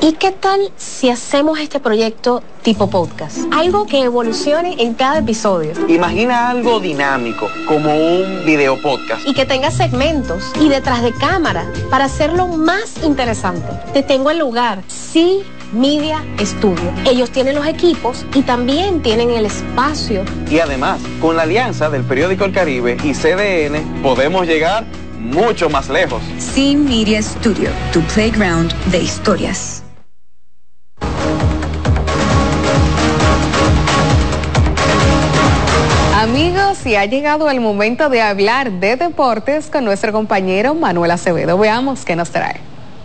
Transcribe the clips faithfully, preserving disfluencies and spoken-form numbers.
¿Y qué tal si hacemos este proyecto tipo podcast? Algo que evolucione en cada episodio. Imagina algo dinámico, como un video podcast. Y que tenga segmentos y detrás de cámara para hacerlo más interesante. Te tengo el lugar. Sí. Media Studio. Ellos tienen los equipos y también tienen el espacio. Y además, con la alianza del periódico El Caribe y C D N, podemos llegar mucho más lejos. Sí Media Studio, tu playground de historias. Amigos, y ha llegado el momento de hablar de deportes con nuestro compañero Manuel Acevedo. Veamos qué nos trae.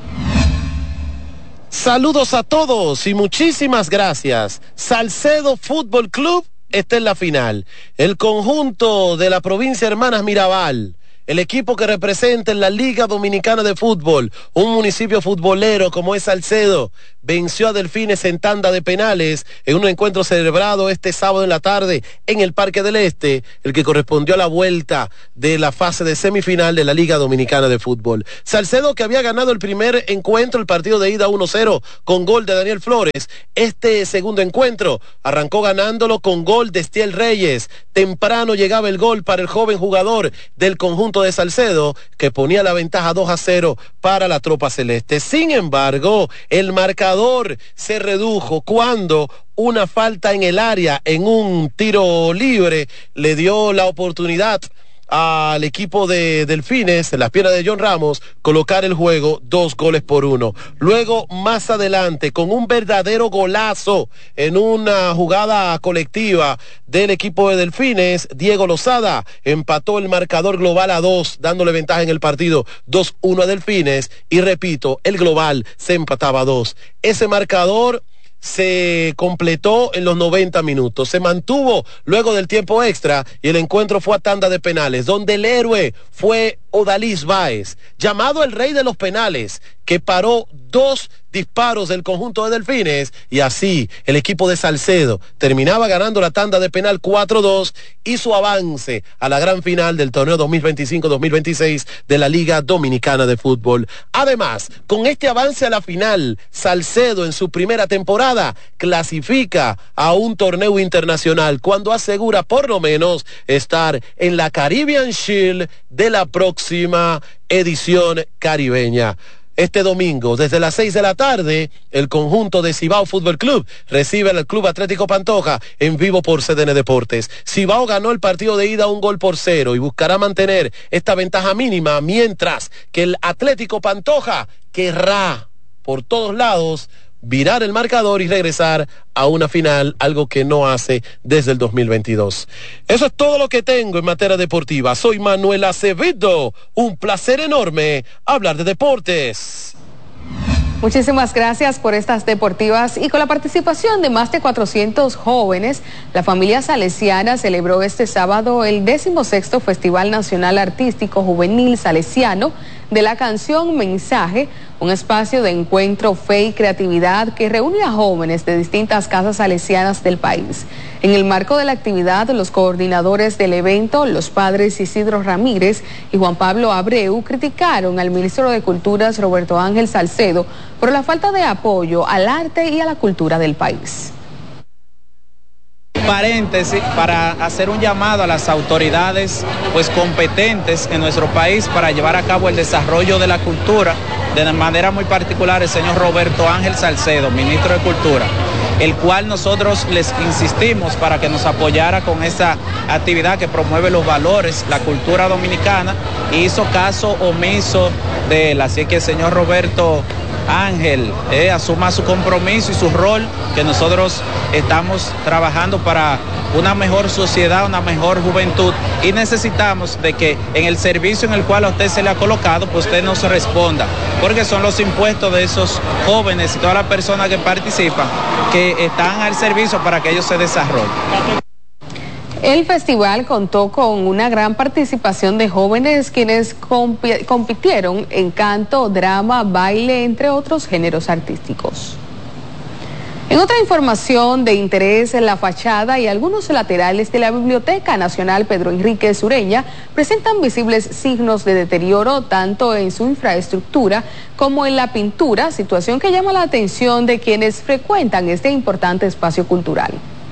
Saludos a todos y muchísimas gracias. Salcedo Fútbol Club está en la final. El conjunto de la provincia Hermanas Mirabal, el equipo que representa en la Liga Dominicana de Fútbol, un municipio futbolero como es Salcedo, venció a Delfines en tanda de penales en un encuentro celebrado este sábado en la tarde en el Parque del Este, el que correspondió a la vuelta de la fase de semifinal de la Liga Dominicana de Fútbol. Salcedo, que había ganado el primer encuentro, el partido de ida uno cero con gol de Daniel Flores, este segundo encuentro arrancó ganándolo con gol de Estiel Reyes. Temprano llegaba el gol para el joven jugador del conjunto de Salcedo, que ponía la ventaja dos a cero para la tropa celeste. Sin embargo, el marcador se redujo cuando una falta en el área en un tiro libre le dio la oportunidad al equipo de Delfines, en las piernas de John Ramos, colocar el juego dos goles por uno. Luego, más adelante, con un verdadero golazo en una jugada colectiva del equipo de Delfines, Diego Lozada empató el marcador global a dos, dándole ventaja en el partido dos uno a Delfines, y repito, el global se empataba a dos. Ese marcador se completó en los noventa minutos, se mantuvo luego del tiempo extra y el encuentro fue a tanda de penales, donde el héroe fue Odalis Báez, llamado el rey de los penales, que paró dos disparos del conjunto de Delfines, y así el equipo de Salcedo terminaba ganando la tanda de penal cuatro dos y su avance a la gran final del torneo dos mil veinticinco dos mil veintiséis de la Liga Dominicana de Fútbol. Además, con este avance a la final, Salcedo en su primera temporada clasifica a un torneo internacional cuando asegura por lo menos estar en la Caribbean Shield de la próxima edición caribeña. Este domingo, desde las seis de la tarde, el conjunto de Cibao Fútbol Club recibe al Club Atlético Pantoja en vivo por C D N Deportes. Cibao ganó el partido de ida un gol por cero y buscará mantener esta ventaja mínima, mientras que el Atlético Pantoja querrá por todos lados virar el marcador y regresar a una final, algo que no hace desde el dos mil veintidós. Eso es todo lo que tengo en materia deportiva. Soy Manuel Acevedo. Un placer enorme hablar de deportes. Muchísimas gracias por estas deportivas, y con la participación de más de cuatrocientos jóvenes, la familia salesiana celebró este sábado el decimosexto Festival Nacional Artístico Juvenil Salesiano de la Canción Mensaje, un espacio de encuentro, fe y creatividad que reúne a jóvenes de distintas casas salesianas del país. En el marco de la actividad, los coordinadores del evento, los padres Isidro Ramírez y Juan Pablo Abreu, criticaron al ministro de Culturas Roberto Ángel Salcedo por la falta de apoyo al arte y a la cultura del país. Paréntesis para hacer un llamado a las autoridades pues competentes en nuestro país para llevar a cabo el desarrollo de la cultura, de manera muy particular el señor Roberto Ángel Salcedo, ministro de Cultura, el cual nosotros les insistimos para que nos apoyara con esta actividad que promueve los valores, la cultura dominicana, y hizo caso omiso de él. Así que el señor Roberto Ángel eh, asuma su compromiso y su rol, que nosotros estamos trabajando para una mejor sociedad, una mejor juventud, y necesitamos de que en el servicio en el cual a usted se le ha colocado, pues usted nos responda, porque son los impuestos de esos jóvenes y todas las personas que participan que están al servicio para que ellos se desarrollen. El festival contó con una gran participación de jóvenes quienes comp- compitieron en canto, drama, baile, entre otros géneros artísticos. En otra información de interés, la fachada y algunos laterales de la Biblioteca Nacional Pedro Enríquez Ureña presentan visibles signos de deterioro tanto en su infraestructura como en la pintura, situación que llama la atención de quienes frecuentan este importante espacio cultural.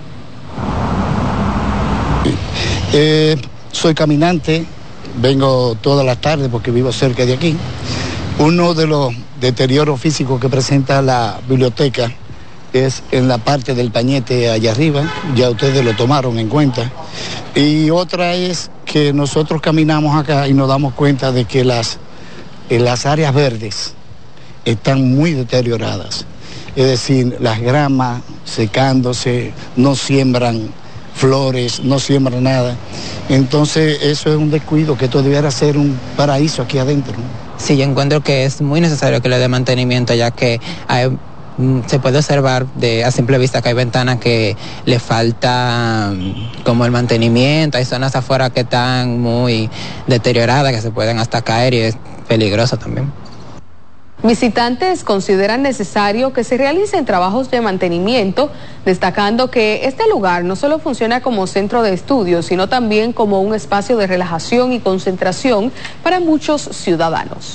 Eh, soy caminante, vengo todas las tardes porque vivo cerca de aquí. Uno de los deterioros físicos que presenta la biblioteca es en la parte del pañete allá arriba, ya ustedes lo tomaron en cuenta. Y otra es que nosotros caminamos acá y nos damos cuenta de que las, en las áreas verdes están muy deterioradas. Es decir, las gramas secándose, no siembran flores, no siembran nada. Entonces eso es un descuido, que esto debiera ser un paraíso aquí adentro. Sí, yo encuentro que es muy necesario que le dé mantenimiento, ya que hay... se puede observar de, a simple vista que hay ventanas que le falta como el mantenimiento, hay zonas afuera que están muy deterioradas, que se pueden hasta caer y es peligroso también. Visitantes consideran necesario que se realicen trabajos de mantenimiento, destacando que este lugar no solo funciona como centro de estudios, sino también como un espacio de relajación y concentración para muchos ciudadanos.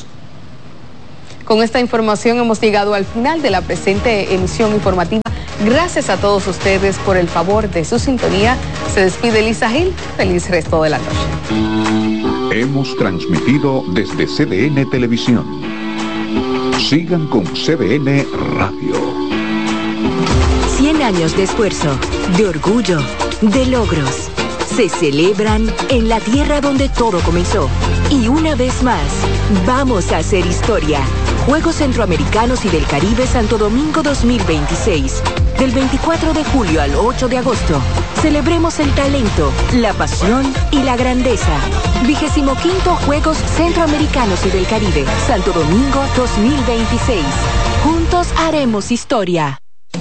Con esta información hemos llegado al final de la presente emisión informativa. Gracias a todos ustedes por el favor de su sintonía. Se despide Lisa Gil. Feliz resto de la noche. Hemos transmitido desde C D N Televisión. Sigan con C D N Radio. Cien años de esfuerzo, de orgullo, de logros. Se celebran en la tierra donde todo comenzó. Y una vez más, vamos a hacer historia. Juegos Centroamericanos y del Caribe Santo Domingo dos mil veintiséis. Del veinticuatro de julio al ocho de agosto. Celebremos el talento, la pasión y la grandeza. Vigésimo quinto Juegos Centroamericanos y del Caribe Santo Domingo dos mil veintiséis. Juntos haremos historia.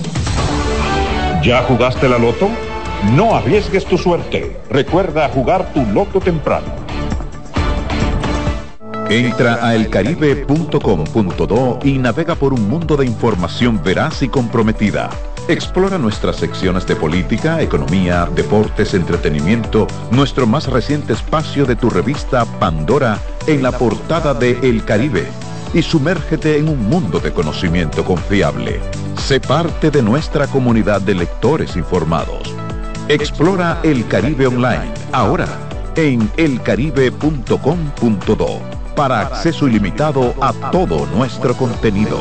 ¿Ya jugaste la loto? No arriesgues tu suerte. Recuerda jugar tu loto temprano. Entra a el caribe punto com punto do y navega por un mundo de información veraz y comprometida. Explora nuestras secciones de política, economía, deportes, entretenimiento, nuestro más reciente espacio de tu revista Pandora en la portada de El Caribe y sumérgete en un mundo de conocimiento confiable. Sé parte de nuestra comunidad de lectores informados. Explora El Caribe Online, ahora en el caribe punto com punto do, para acceso ilimitado a todo nuestro contenido.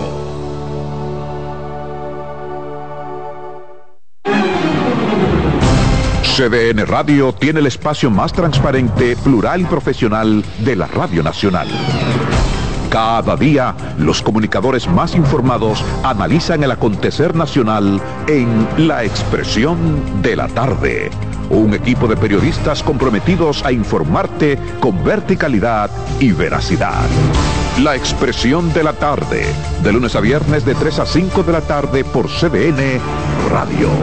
C D N Radio tiene el espacio más transparente, plural y profesional de la Radio Nacional. Cada día, los comunicadores más informados analizan el acontecer nacional en La Expresión de la Tarde. Un equipo de periodistas comprometidos a informarte con verticalidad y veracidad. La Expresión de la Tarde, de lunes a viernes de tres a cinco de la tarde por C D N Radio.